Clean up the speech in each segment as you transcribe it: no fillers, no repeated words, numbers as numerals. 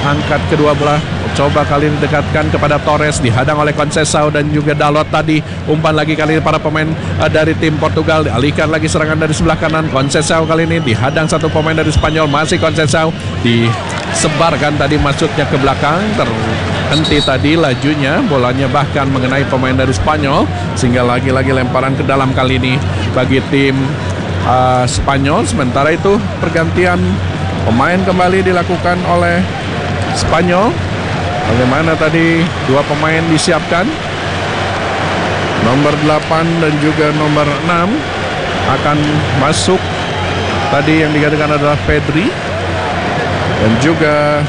angkat kedua belah. Coba kali ini dekatkan kepada Torres, dihadang oleh Conceição dan juga Dalot tadi. Umpan lagi kali ini para pemain dari tim Portugal, dialihkan lagi serangan dari sebelah kanan. Conceição kali ini dihadang satu pemain dari Spanyol, masih Conceição, disebarkan tadi masuknya ke belakang, terhenti tadi lajunya, bolanya bahkan mengenai pemain dari Spanyol, sehingga lagi-lagi lemparan ke dalam kali ini bagi tim Spanyol. Sementara itu pergantian pemain kembali dilakukan oleh Spanyol. Bagaimana tadi dua pemain disiapkan, nomor 8 dan juga nomor 6 akan masuk. Tadi yang digantikan adalah Pedri dan juga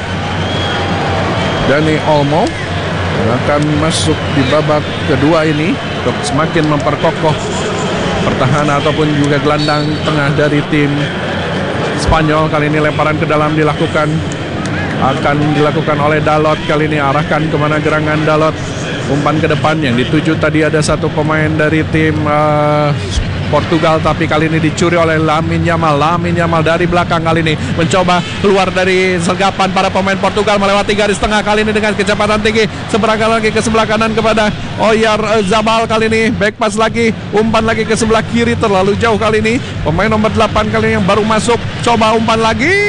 Dani Olmo yang akan masuk di babak kedua ini untuk semakin memperkokoh pertahanan ataupun juga gelandang tengah dari tim Spanyol. Kali ini lemparan ke dalam akan dilakukan oleh Dalot. Kali ini arahkan kemana gerangan Dalot, umpan ke depan yang dituju tadi ada satu pemain dari tim Portugal, tapi kali ini dicuri oleh Lamine Yamal. Lamine Yamal dari belakang kali ini mencoba keluar dari sergapan para pemain Portugal, melewati garis tengah kali ini dengan kecepatan tinggi, seberangkat lagi ke sebelah kanan kepada Oyarzabal. Kali ini back pass lagi, umpan lagi ke sebelah kiri, terlalu jauh kali ini pemain nomor 8 kali ini yang baru masuk, coba umpan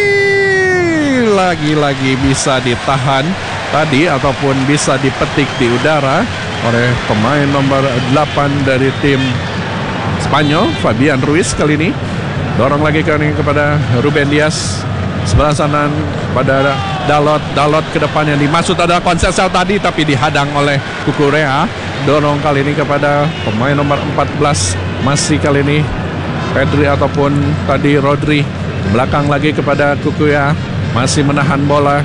lagi bisa ditahan tadi ataupun bisa dipetik di udara oleh pemain nomor 8 dari tim Spanyol, Fabian Ruiz. Kali ini dorong lagi kepada Ruben Dias, sebelah sana pada Dalot ke depan, yang dimaksud adalah Conceição tadi, tapi dihadang oleh Cucurella. Dorong kali ini kepada pemain nomor 14, masih kali ini Pedri ataupun tadi Rodri. Belakang lagi kepada Cucurella, masih menahan bola,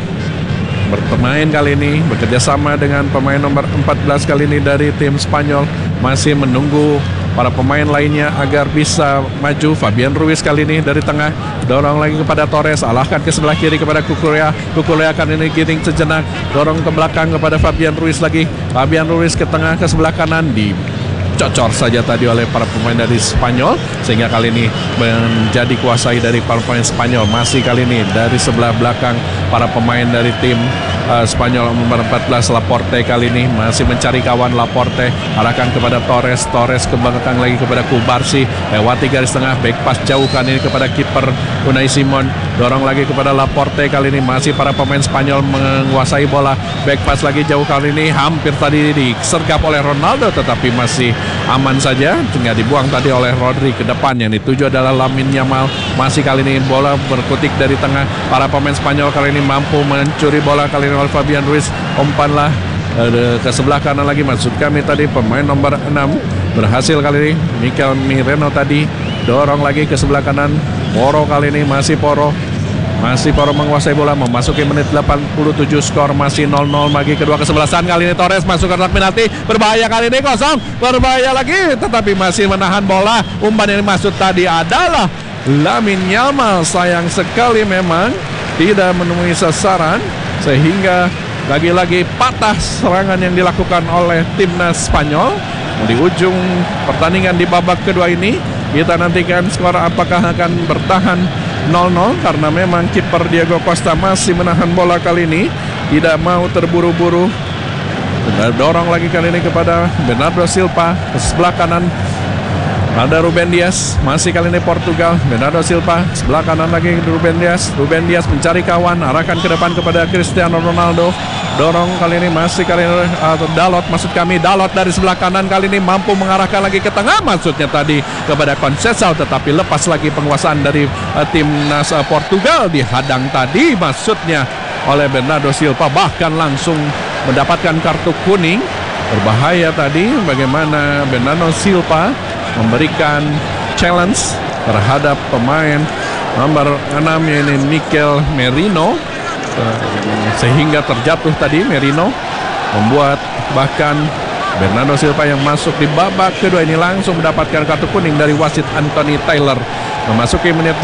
bermain kali ini bekerjasama dengan pemain nomor 14 kali ini dari tim Spanyol, masih menunggu para pemain lainnya agar bisa maju. Fabian Ruiz kali ini dari tengah, dorong lagi kepada Torres, alahkan ke sebelah kiri kepada Cucurella. Cucurella kali ini giring sejenak, dorong ke belakang kepada Fabian Ruiz lagi. Fabian Ruiz ke tengah ke sebelah kanan, dicocor saja tadi oleh para pemain dari Spanyol, sehingga kali ini menjadi kuasai dari para pemain Spanyol. Masih kali ini dari sebelah belakang para pemain dari tim Spanyol nomor 14, Laporte kali ini masih mencari kawan. Laporte arahkan kepada Torres ke belakang lagi kepada Cubarsí, lewati garis tengah, back pass jauh kali ini kepada kiper Unai Simon, dorong lagi kepada Laporte. Kali ini masih para pemain Spanyol menguasai bola, back pass lagi jauh kali ini, hampir tadi disergap oleh Ronaldo tetapi masih aman saja, hingga dibuang tadi oleh Rodri ke depan. Yang dituju adalah Lamine Yamal. Masih kali ini bola berkutik dari tengah, para pemain Spanyol kali ini mampu mencuri bola kali ini oleh Fabian Ruiz. Umpanlah ke sebelah kanan lagi, maksud kami tadi pemain nomor 6 berhasil kali ini. Mikel Merino tadi dorong lagi ke sebelah kanan. Porro kali ini masih Porro menguasai bola, memasuki menit 87, skor masih 0-0 bagi kedua kesebelasan. Kali ini Torres masuk ke kotak penalti, berbahaya kali ini, kosong, berbahaya lagi, tetapi masih menahan bola. Umpan yang dimaksud tadi adalah Lamine Yamal. Sayang sekali memang tidak menemui sasaran, sehingga lagi-lagi patah serangan yang dilakukan oleh timnas Spanyol. Di ujung pertandingan di babak kedua ini, kita nantikan skor apakah akan bertahan 0-0, karena memang kiper Diego Costa masih menahan bola kali ini, tidak mau terburu-buru. Dorong lagi kali ini kepada Bernardo Silva ke sebelah kanan. Ada Ruben Dias, masih kali ini Portugal. Bernardo Silva, sebelah kanan lagi Ruben Dias. Ruben Dias mencari kawan, arahkan ke depan kepada Cristiano Ronaldo. Dorong kali ini masih kali ini Dalot, maksud kami Dalot dari sebelah kanan kali ini mampu mengarahkan lagi ke tengah, maksudnya tadi kepada Conceição, tetapi lepas lagi penguasaan dari timnas Portugal. Dihadang tadi maksudnya oleh Bernardo Silva, bahkan langsung mendapatkan kartu kuning. Berbahaya tadi bagaimana Bernardo Silva memberikan challenge terhadap pemain nomor 6 yaitu Mikel Merino, sehingga terjatuh tadi Merino, membuat bahkan Bernardo Silva yang masuk di babak kedua ini langsung mendapatkan kartu kuning dari wasit Anthony Taylor. Memasuki menit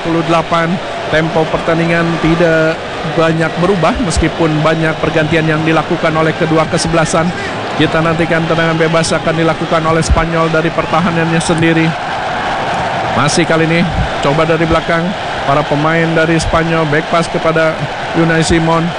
88, tempo pertandingan tidak banyak berubah meskipun banyak pergantian yang dilakukan oleh kedua kesebelasan. Kita nantikan tendangan bebas akan dilakukan oleh Spanyol dari pertahanannya sendiri. Masih kali ini coba dari belakang para pemain dari Spanyol, back pass kepada Unai Simon.